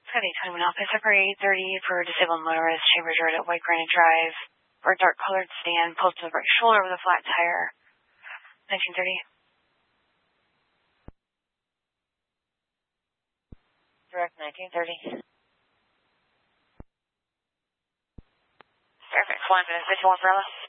Scotty 21 Alpha, February 8:30 for disabled motorist, Chambers Road at White Granite Drive, or a dark colored sedan pulled to the right shoulder with a flat tire. 1930. Direct 1930. Fairfax 1 minute 51 umbrella.